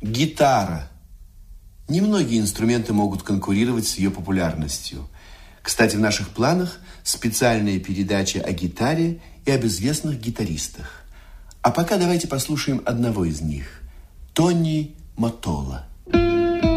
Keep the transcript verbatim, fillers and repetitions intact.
Гитара. Немногие инструменты могут конкурировать с ее популярностью. Кстати, в наших планах специальная передача о гитаре и об известных гитаристах. А пока давайте послушаем одного из них – Тони Моттола.